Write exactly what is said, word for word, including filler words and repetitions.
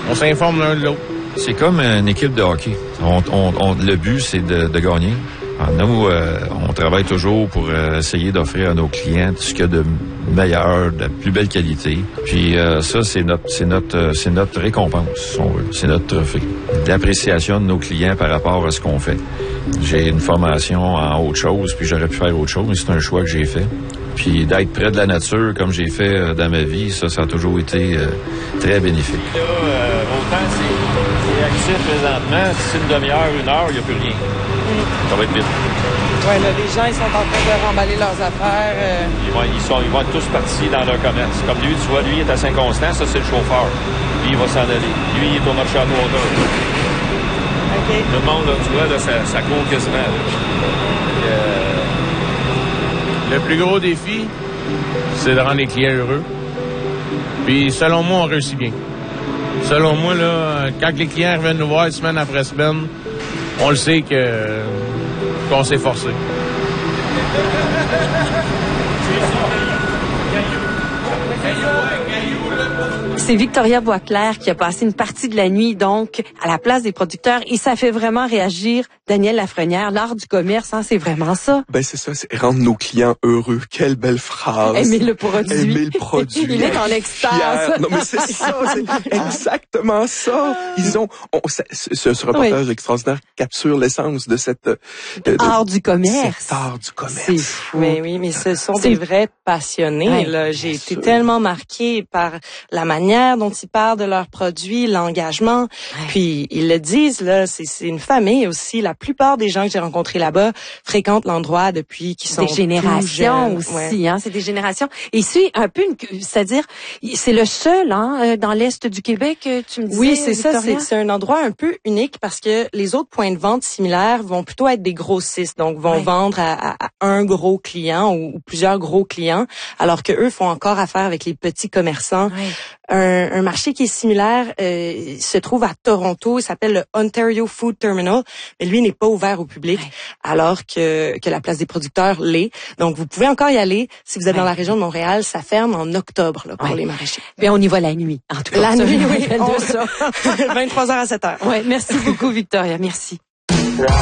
on s'informe l'un de l'autre. C'est comme une équipe de hockey. On, on, on, le but, c'est de, de gagner. Alors, nous, euh, on travaille toujours pour euh, essayer d'offrir à nos clients ce qu'il y a de meilleur, de plus belle qualité. Puis euh, ça, c'est notre, c'est notre, euh, c'est notre récompense, si on veut. C'est notre trophée. L'appréciation de nos clients par rapport à ce qu'on fait. J'ai une formation en autre chose, puis j'aurais pu faire autre chose, mais c'est un choix que j'ai fait. Puis d'être près de la nature, comme j'ai fait euh, dans ma vie, ça, ça a toujours été euh, très bénéfique. Là, euh, autant c'est, c'est actif présentement, si c'est une demi-heure, une heure, il n'y a plus rien. Mm. Ça va être vite. Oui, là, les gens, ils sont en train de remballer leurs affaires. Euh... Ils, vont, ils, sont, ils vont être tous partis dans leur commerce. Comme lui, tu vois, lui, il est à Saint-Constant, ça, c'est le chauffeur. Lui, il va s'en aller. Lui, il est au marché à Noirmoutier. OK. Le monde, là, tu vois, là, ça, ça court quasiment. Là. Et, euh... Le plus gros défi, c'est de rendre les clients heureux. Puis, selon moi, on réussit bien. Selon moi, là, quand les clients reviennent nous voir semaine après semaine, on le sait que qu'on s'est forcé. C'est Victoria Boisclair qui a passé une partie de la nuit, donc, à la place des producteurs. Et ça fait vraiment réagir Daniel Lafrenière. L'art du commerce, hein, c'est vraiment ça. Ben, c'est ça, c'est rendre nos clients heureux. Quelle belle phrase. Aimer le produit. Aimer le produit. Il est en extase. Non, mais c'est ça, c'est exactement ça. Ils ont, on, ce, ce, ce reportage oui. extraordinaire capture l'essence de cette, de, de, art du commerce. Cet art du commerce. C'est fou. Mais oui, mais ce sont des vrais passionnés, ouais, là. J'ai été sûr. tellement marquée par la manière dont ils parlent de leurs produits, l'engagement. Ouais. Puis, ils le disent, là, c'est, c'est une famille aussi. La plupart des gens que j'ai rencontrés là-bas fréquentent l'endroit depuis qu'ils sont des générations aussi, ouais. hein, c'est des générations. Et c'est un peu une, c'est-à-dire, c'est le seul, hein, dans l'est du Québec, tu me disais. Oui, c'est Victoria? ça. C'est, c'est un endroit un peu unique parce que les autres points de vente similaires vont plutôt être des grossistes, donc vont ouais. vendre à, à, à un gros client ou, ou plusieurs gros clients, alors que eux font encore affaire avec les petits commerçants. Ouais. Un, un marché qui est similaire euh, se trouve à Toronto. Il s'appelle le Ontario Food Terminal, mais lui n'est pas ouvert au public, ouais. alors que que la place des producteurs l'est. Donc, vous pouvez encore y aller. Si vous êtes ouais. dans la région de Montréal, ça ferme en octobre là, pour ouais. les maraîchers. Mais on y va la nuit. En tout cas, la nuit, oui. On... vingt-trois heures à sept heures. Ouais, merci beaucoup, Victoria. Merci.